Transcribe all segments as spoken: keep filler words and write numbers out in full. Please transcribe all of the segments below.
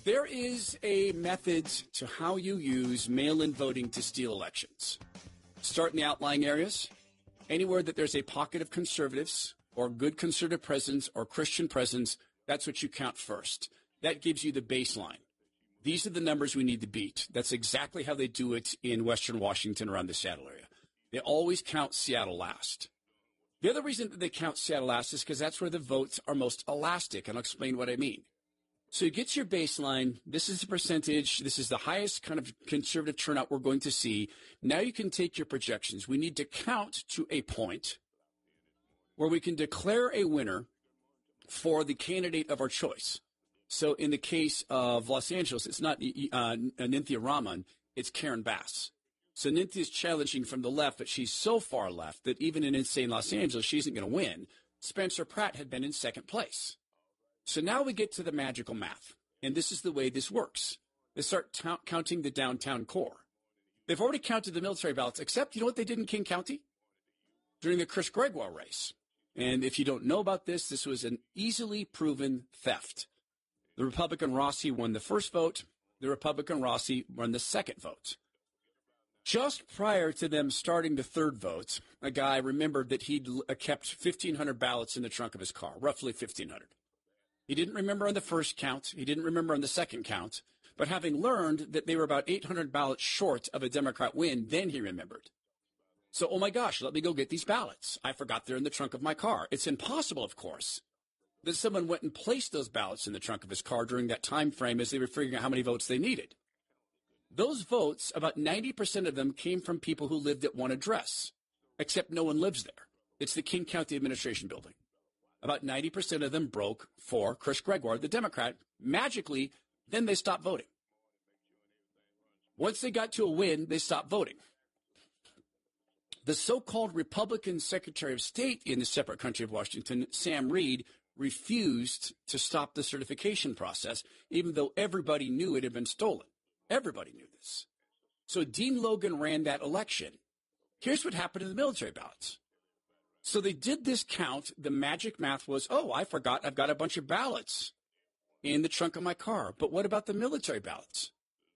There is a method to how you use mail-in voting to steal elections. Start in the outlying areas. Anywhere that there's a pocket of conservatives or good conservative presence or Christian presence, that's what you count first. That gives you the baseline. These are the numbers we need to beat. That's exactly how they do it in Western Washington around the Seattle area. They always count Seattle last. The other reason that they count Seattle last is because that's where the votes are most elastic, and I'll explain what I mean. So you get your baseline. This is the percentage. This is the highest kind of conservative turnout we're going to see. Now you can take your projections. We need to count to a point where we can declare a winner for the candidate of our choice. So in the case of Los Angeles, it's not uh, Nithya Raman, it's Karen Bass. So Nithya is challenging from the left, but she's so far left that even in insane Los Angeles, she isn't going to win. Spencer Pratt had been in second place. So now we get to the magical math, and this is the way this works. They start t- counting the downtown core. They've already counted the military ballots, except you know what they did in King County? During the Chris Gregoire race. And if you don't know about this, this was an easily proven theft. The Republican Rossi won the first vote. The Republican Rossi won the second vote. Just prior to them starting the third vote, a guy remembered that he'd kept fifteen hundred ballots in the trunk of his car, roughly fifteen hundred. He didn't remember on the first count. He didn't remember on the second count. But having learned that they were about eight hundred ballots short of a Democrat win, then he remembered. So, oh my gosh, let me go get these ballots. I forgot they're in the trunk of my car. It's impossible, of course, that someone went and placed those ballots in the trunk of his car during that time frame as they were figuring out how many votes they needed. Those votes, about ninety percent of them came from people who lived at one address, except no one lives there. It's the King County Administration Building. About ninety percent of them broke for Chris Gregoire, the Democrat. Magically, then they stopped voting. Once they got to a win, they stopped voting. The so-called Republican Secretary of State in the separate country of Washington, Sam Reed, refused to stop the certification process, even though everybody knew it had been stolen. Everybody knew this. So Dean Logan ran that election. Here's what happened to the military ballots. So they did this count. The magic math was, oh, I forgot I've got a bunch of ballots in the trunk of my car. But what about the military ballots?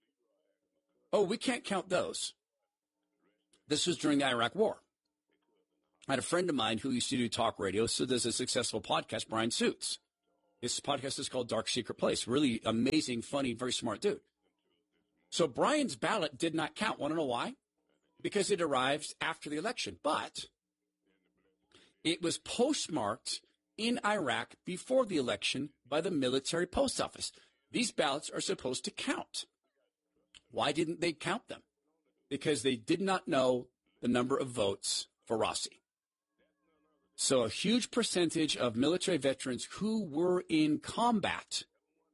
Oh, we can't count those. This was during the Iraq War. I had a friend of mine who used to do talk radio, so there's a successful podcast, Brian Suits. His podcast is called Dark Secret Place. Really amazing, funny, very smart dude. So Brian's ballot did not count. Want to know why? Because it arrived after the election. But it was postmarked in Iraq before the election by the military post office. These ballots are supposed to count. Why didn't they count them? Because they did not know the number of votes for Rossi. So a huge percentage of military veterans who were in combat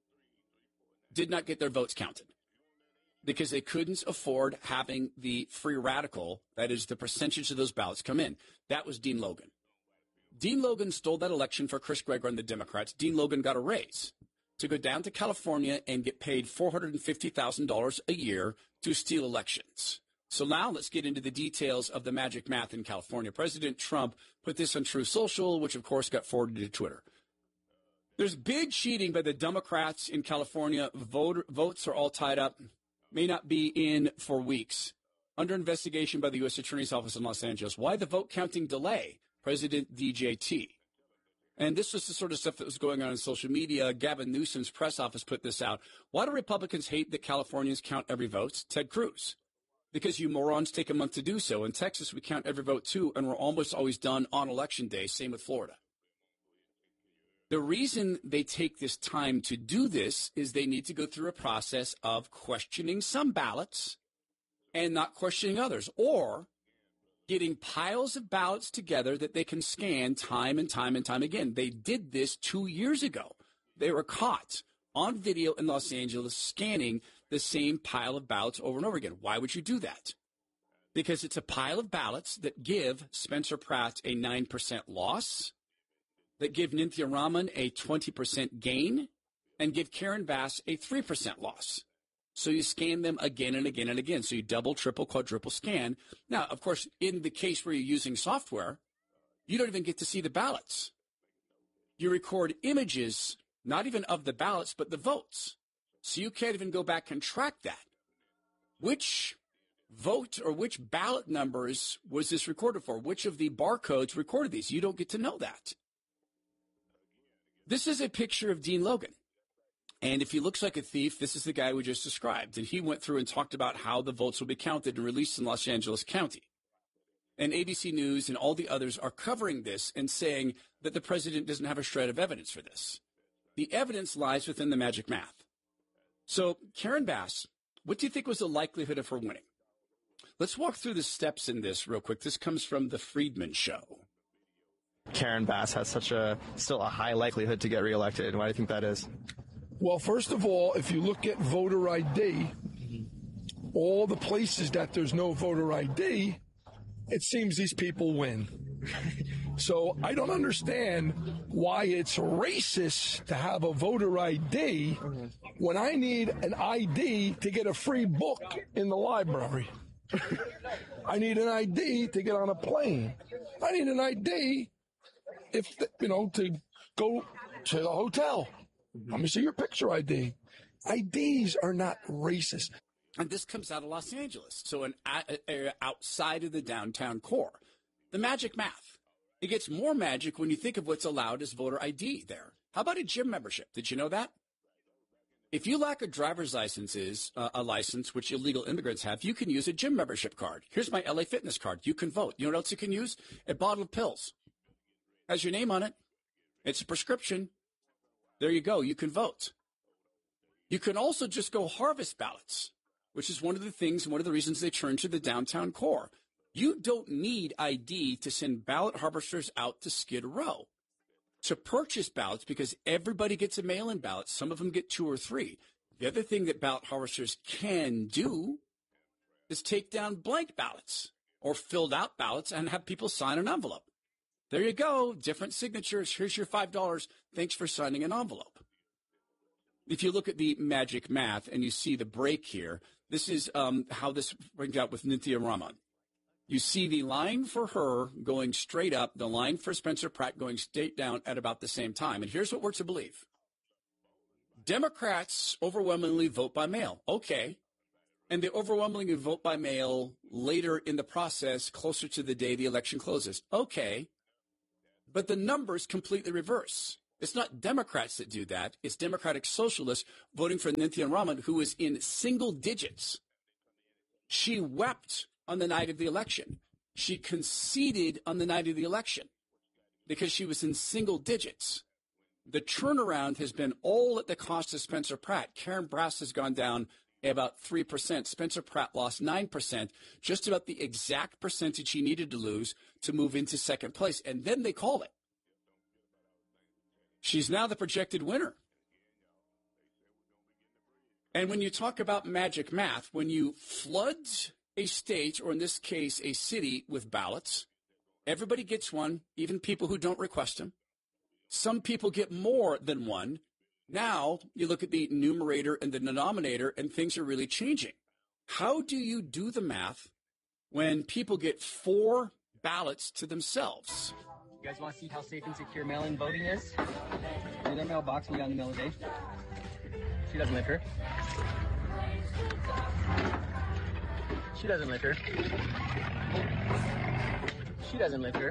did not get their votes counted because they couldn't afford having the free radical, that is the percentage of those ballots, come in. That was Dean Logan. Dean Logan stole that election for Chris Gregoire and the Democrats. Dean Logan got a raise to go down to California and get paid four hundred fifty thousand dollars a year to steal elections. So now let's get into the details of the magic math in California. President Trump put this on Truth Social, which of course got forwarded to Twitter. There's big cheating by the Democrats in California. Voter, votes are all tied up, may not be in for weeks. Under investigation by the U S Attorney's Office in Los Angeles. Why the vote counting delay? President D J T. And this was the sort of stuff that was going on in social media. Gavin Newsom's press office put this out. Why do Republicans hate that Californians count every vote? Ted Cruz. Because you morons take a month to do so. In Texas, we count every vote too, and we're almost always done on election day. Same with Florida. The reason they take this time to do this is they need to go through a process of questioning some ballots and not questioning others, or getting piles of ballots together that they can scan time and time and time again. They did this two years ago. They were caught on video in Los Angeles scanning the same pile of ballots over and over again. Why would you do that? Because it's a pile of ballots that give Spencer Pratt a nine percent loss, that give Nithya Raman a twenty percent gain, and give Karen Bass a three percent loss. So you scan them again and again and again. So you double, triple, quadruple scan. Now, of course, in the case where you're using software, you don't even get to see the ballots. You record images, not even of the ballots, but the votes. So you can't even go back and track that. Which vote or which ballot numbers was this recorded for? Which of the barcodes recorded these? You don't get to know that. This is a picture of Dean Logan. And if he looks like a thief, this is the guy we just described. And he went through and talked about how the votes will be counted and released in Los Angeles County. And A B C News and all the others are covering this and saying that the president doesn't have a shred of evidence for this. The evidence lies within the magic math. So, Karen Bass, what do you think was the likelihood of her winning? Let's walk through the steps in this real quick. This comes from The Friedman Show. Karen Bass has such a still a high likelihood to get reelected. Why do you think that is? Well, first of all, if you look at voter I D, all the places that there's no voter I D, it seems these people win. So I don't understand why it's racist to have a voter I D when I need an I D to get a free book in the library. I need an I D to get on a plane. I need an I D if, you know, to go to the hotel. Let me see your picture I D. I Ds are not racist. And this comes out of Los Angeles, so an area outside of the downtown core. The magic math. It gets more magic when you think of what's allowed as voter I D there. How about a gym membership? Did you know that? If you lack a driver's license, is uh, a license, which illegal immigrants have, you can use a gym membership card. Here's my L A Fitness card. You can vote. You know what else you can use? A bottle of pills. Has your name on it. It's a prescription. There you go. You can vote. You can also just go harvest ballots, which is one of the things, one of the reasons they turn to the downtown core. You don't need I D to send ballot harvesters out to Skid Row to purchase ballots because everybody gets a mail-in ballot. Some of them get two or three. The other thing that ballot harvesters can do is take down blank ballots or filled out ballots and have people sign an envelope. There you go. Different signatures. Here's your five dollars. Thanks for signing an envelope. If you look at the magic math and you see the break here, this is um, how this brings out with Nithya Raman. You see the line for her going straight up, the line for Spencer Pratt going straight down at about the same time. And here's what we're to believe. Democrats overwhelmingly vote by mail. Okay. And they overwhelmingly vote by mail later in the process, closer to the day the election closes. Okay. But the numbers completely reverse. It's not Democrats that do that. It's Democratic Socialists voting for Nithya Raman, who is in single digits. She wept on the night of the election. She conceded on the night of the election because she was in single digits. The turnaround has been all at the cost of Spencer Pratt. Karen Bass has gone down about three percent. Spencer Pratt lost nine percent, just about the exact percentage he needed to lose to move into second place. And then they call it. She's now the projected winner. And when you talk about magic math, when you flood a state, or in this case, a city, with ballots, everybody gets one, even people who don't request them. Some people get more than one. Now you look at the numerator and the denominator, and things are really changing. How do you do the math when people get four ballots to themselves? You guys want to see how safe and secure mail-in voting is? In their mailbox, we got in the middle of the day. She doesn't litter. She doesn't litter. She doesn't litter.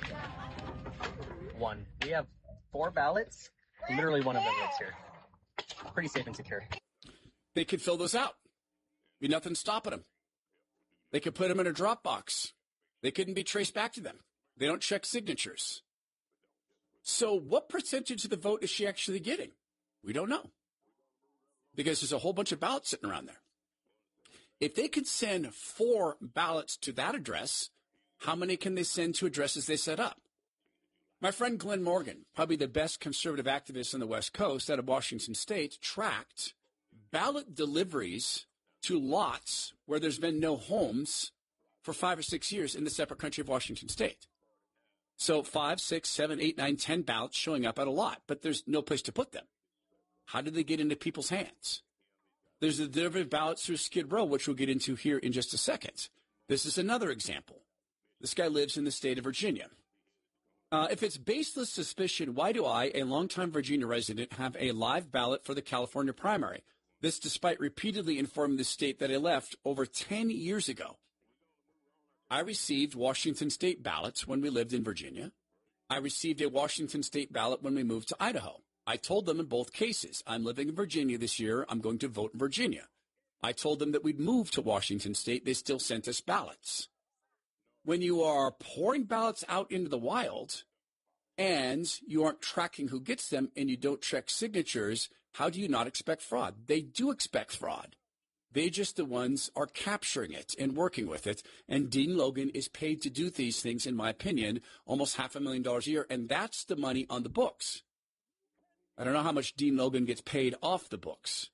One. We have four ballots. Literally one of them lives here. Pretty safe and secure. They could fill those out. Be nothing stopping them. They could put them in a drop box. They couldn't be traced back to them. They don't check signatures. So what percentage of the vote is she actually getting? We don't know. Because there's a whole bunch of ballots sitting around there. If they could send four ballots to that address, how many can they send to addresses they set up? My friend Glenn Morgan, probably the best conservative activist on the West Coast out of Washington State, tracked ballot deliveries to lots where there's been no homes for five or six years in the separate country of Washington State. So five, six, seven, eight, nine, ten ballots showing up at a lot, but there's no place to put them. How do they get into people's hands? There's the delivery of ballots through Skid Row, which we'll get into here in just a second. This is another example. This guy lives in the state of Virginia. Uh, if it's baseless suspicion, why do I, a longtime Virginia resident, have a live ballot for the California primary? This despite repeatedly informing the state that I left over ten years ago. I received Washington state ballots when we lived in Virginia. I received a Washington state ballot when we moved to Idaho. I told them in both cases, I'm living in Virginia this year. I'm going to vote in Virginia. I told them that we'd move to Washington state. They still sent us ballots. When you are pouring ballots out into the wild and you aren't tracking who gets them and you don't check signatures, how do you not expect fraud? They do expect fraud. They just the ones are capturing it and working with it. And Dean Logan is paid to do these things, in my opinion, almost half a million dollars a year. And that's the money on the books. I don't know how much Dean Logan gets paid off the books.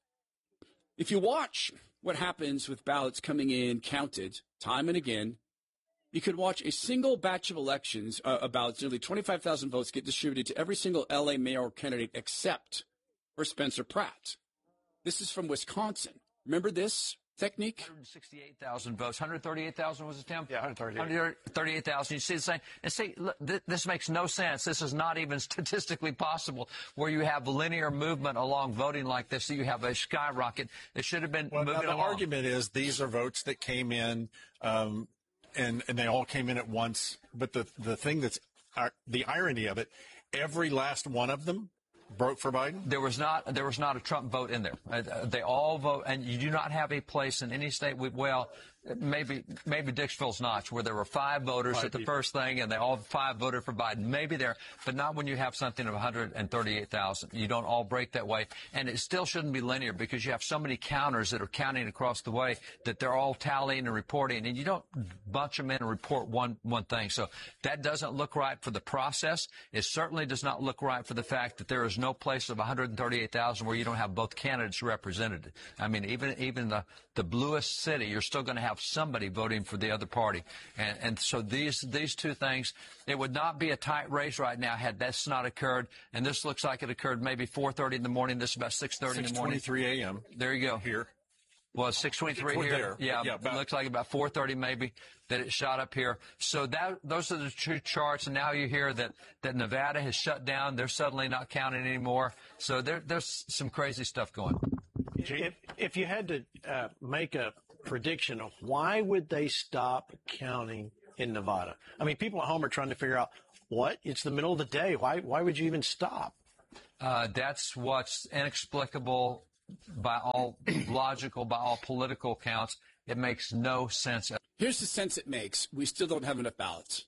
If you watch what happens with ballots coming in counted time and again, you could watch a single batch of elections, uh, ballots, nearly twenty-five thousand votes get distributed to every single L A mayoral candidate except for Spencer Pratt. This is from Wisconsin. Remember this technique? one hundred sixty-eight thousand votes. one hundred thirty-eight thousand was it, Tim? Yeah, one hundred thirty-eight. one hundred thirty-eight thousand. You see the same. And see, look, th- this makes no sense. This is not even statistically possible where you have linear movement along voting like this. So you have a skyrocket. It should have been Well, moving now the along. argument is these are votes that came in, um, and and they all came in at once. But the the thing that's uh, the irony of it, every last one of them broke for Biden. There was not there was not a Trump vote in there. Uh, they all vote, and you do not have a place in any state with, well, maybe maybe Dixville's Notch, where there were five voters Five at the people. first thing, and they all five voted for Biden. Maybe there, but not when you have something of one hundred thirty-eight thousand. You don't all break that way, and it still shouldn't be linear because you have so many counters that are counting across the way that they're all tallying and reporting, and you don't bunch them in and report one one thing. So that doesn't look right for the process. It certainly does not look right for the fact that there is no place of one hundred thirty-eight thousand where you don't have both candidates represented. I mean, even even the the bluest city, you're still going to have somebody voting for the other party. And, and so these these two things, it would not be a tight race right now had this not occurred. And this looks like it occurred maybe four thirty in the morning. This is about six thirty in the morning. six twenty-three a.m. There you go. Here. Well, six twenty-three We're here. there. Yeah, Yeah, about- it looks like about four thirty maybe that it shot up here. So that those are the two charts. And now you hear that, that Nevada has shut down. They're suddenly not counting anymore. So there, there's some crazy stuff going on. If, if you had to uh, make a prediction of why would they stop counting in Nevada? I mean, people at home are trying to figure out, what? It's the middle of the day. Why, why would you even stop? Uh, that's what's inexplicable by all logical, by all political counts. It makes no sense. Here's the sense it makes. We still don't have enough ballots.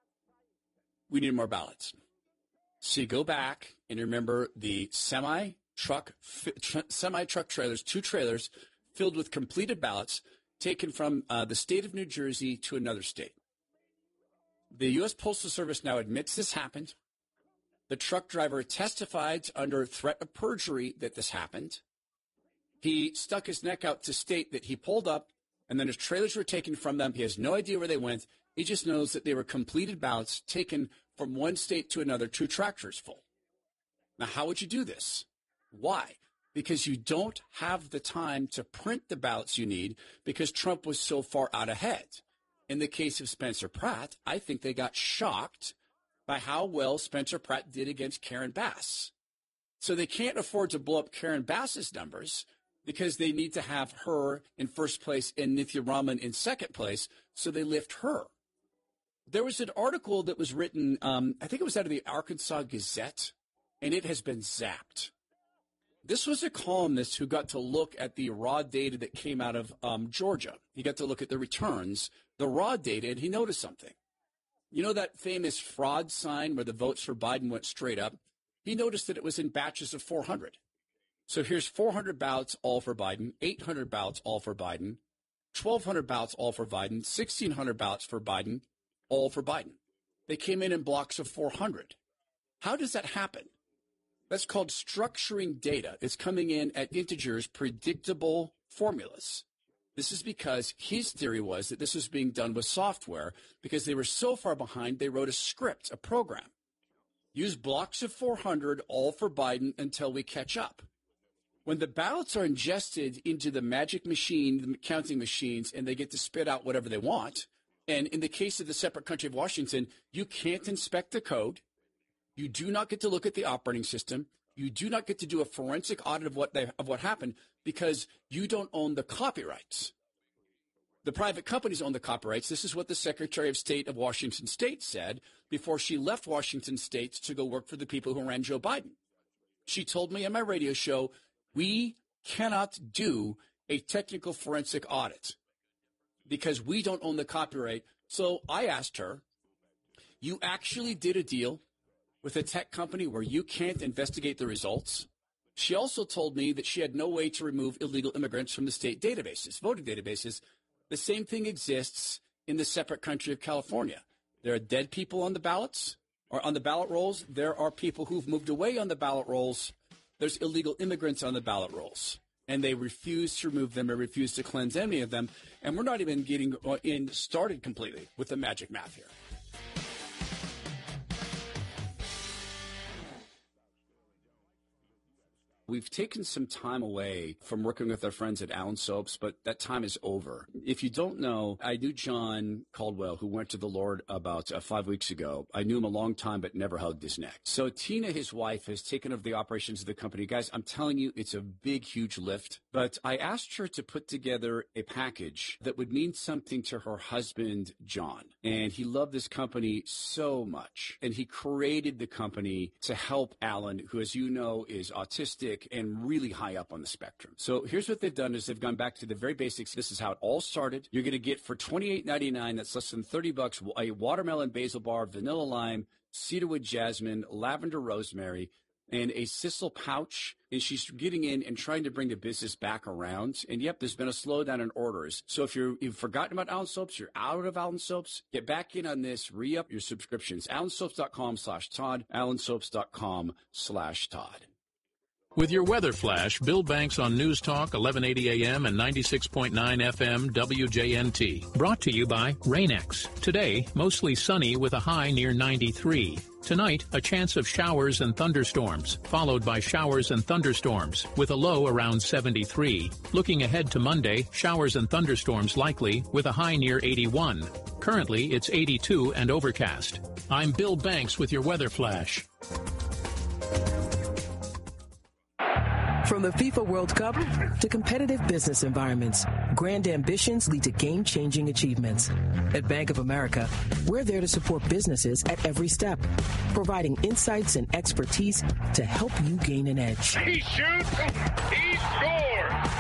We need more ballots. So you go back and remember the semi truck, tr- semi truck trailers, two trailers filled with completed ballots taken from uh, the state of New Jersey to another state. The U S Postal Service now admits this happened. The truck driver testified under threat of perjury that this happened. He stuck his neck out to state that he pulled up and then his trailers were taken from them. He has no idea where they went. He just knows that they were completed ballots taken from one state to another, two tractors full. Now, how would you do this? Why? Because you don't have the time to print the ballots you need because Trump was so far out ahead. In the case of Spencer Pratt, I think they got shocked by how well Spencer Pratt did against Karen Bass. So they can't afford to blow up Karen Bass's numbers because they need to have her in first place and Nithya Raman in second place, so they lift her. There was an article that was written, um, I think it was out of the Arkansas Gazette, and it has been zapped. This was a columnist who got to look at the raw data that came out of um, Georgia. He got to look at the returns, the raw data, and he noticed something. You know that famous fraud sign where the votes for Biden went straight up? He noticed that it was in batches of four hundred. So here's four hundred ballots all for Biden, eight hundred ballots all for Biden, twelve hundred ballots all for Biden, sixteen hundred ballots for Biden, all for Biden. They came in in blocks of four hundred. How does that happen? That's called structuring data. It's coming in at integers, predictable formulas. This is because his theory was that this was being done with software because they were so far behind, they wrote a script, a program. Use blocks of four hundred, all for Biden, until we catch up. When the ballots are ingested into the magic machine, the counting machines, and they get to spit out whatever they want, and in the case of the separate country of Washington, you can't inspect the code. You do not get to look at the operating system. You do not get to do a forensic audit of what they, of what happened because you don't own the copyrights. The private companies own the copyrights. This is what the Secretary of State of Washington State said before she left Washington State to go work for the people who ran Joe Biden. She told me on my radio show, we cannot do a technical forensic audit because we don't own the copyright. So I asked her, you actually did a deal with a tech company where you can't investigate the results? She also told me that she had no way to remove illegal immigrants from the state databases, voting databases. The same thing exists in the separate country of California. There are dead people on the ballots or on the ballot rolls. There are people who've moved away on the ballot rolls. There's illegal immigrants on the ballot rolls, and they refuse to remove them or refuse to cleanse any of them. And we're not even getting in started completely with the magic math here. We've taken some time away from working with our friends at Allen Soaps, but that time is over. If you don't know, I knew John Caldwell, who went to the Lord about uh, five weeks ago. I knew him a long time, but never hugged his neck. So Tina, his wife, has taken over the operations of the company. Guys, I'm telling you, it's a big, huge lift. But I asked her to put together a package that would mean something to her husband, John. And he loved this company so much. And he created the company to help Alan, who, as you know, is autistic and really high up on the spectrum. So here's what they've done is they've gone back to the very basics. This is how it all started. You're going to get for twenty-eight ninety-nine, that's less than thirty bucks, a watermelon basil bar, vanilla lime, cedarwood jasmine, lavender rosemary, and a sisal pouch. And she's getting in and trying to bring the business back around. And yep, there's been a slowdown in orders. So if you're, you've forgotten about Allen Soaps, you're out of Allen Soaps, get back in on this, re-up your subscriptions. allensoaps.com slash Todd, allensoaps.com slash Todd. With your weather flash, Bill Banks on News Talk, eleven eighty A M and ninety-six point nine F M W J N T. Brought to you by Rain-X. Today, mostly sunny with a high near ninety-three. Tonight, a chance of showers and thunderstorms, followed by showers and thunderstorms, with a low around seventy-three. Looking ahead to Monday, showers and thunderstorms likely, with a high near eighty-one. Currently, it's eighty-two and overcast. I'm Bill Banks with your weather flash. From the FIFA World Cup to competitive business environments, grand ambitions lead to game-changing achievements. At Bank of America, we're there to support businesses at every step, providing insights and expertise to help you gain an edge. He shoots, he scores!